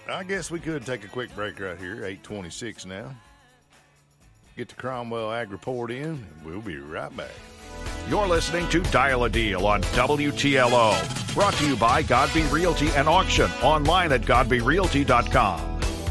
I guess we could take a quick break right here, 8:26 now. Get the Cromwell Ag Report in, and we'll be right back. You're listening to Dial a Deal on WTLO. Brought to you by Godby Realty and Auction, online at godbyrealty.com.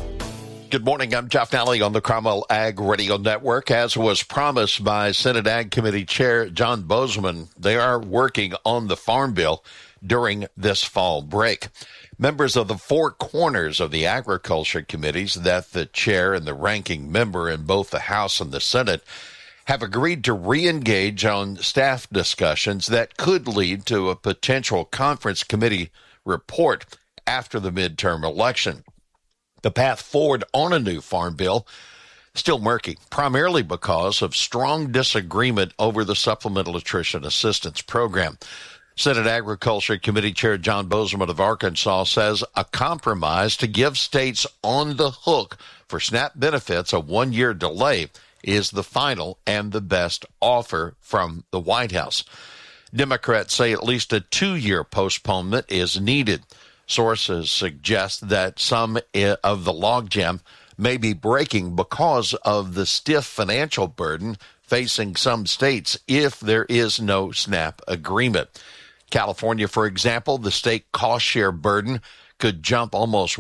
Good morning. I'm Jeff Nally on the Cromwell Ag Radio Network. As was promised by Senate Ag Committee Chair John Boozman, they are working on the Farm Bill during this fall break. Members of the four corners of the Agriculture Committees that the chair and the ranking member in both the House and the Senate have agreed to re-engage on staff discussions that could lead to a potential conference committee report after the midterm election. The path forward on a new farm bill still murky, primarily because of strong disagreement over the Supplemental Nutrition Assistance Program. Senate Agriculture Committee Chair John Boozman of Arkansas says a compromise to give states on the hook for SNAP benefits a one-year delay is the final and the best offer from the White House. Democrats say at least a 2-year postponement is needed. Sources suggest that some of the logjam may be breaking because of the stiff financial burden facing some states if there is no SNAP agreement. California, for example, the state cost share burden could jump almost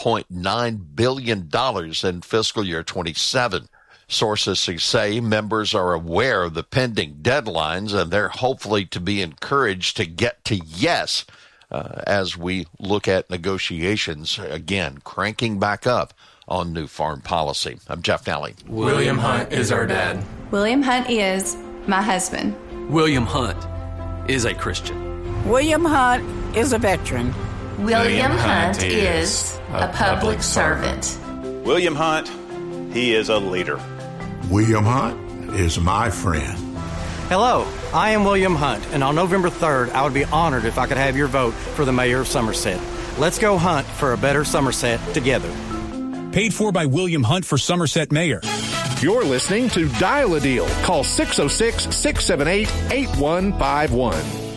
$1.9 billion in fiscal year 27. Sources say members are aware of the pending deadlines, and they're hopefully to be encouraged to get to yes as we look at negotiations, again, cranking back up on new farm policy. I'm Jeff Nally. William Hunt is our dad. William Hunt is my husband. William Hunt is a Christian. William Hunt is a veteran. William Hunt is a public servant. William Hunt, he is a leader. William Hunt is my friend. Hello, I am William Hunt, and on November 3rd, I would be honored if I could have your vote for the mayor of Somerset. Let's go hunt for a better Somerset together. Paid for by William Hunt for Somerset Mayor. You're listening to Dial a Deal. Call 606-678-8151.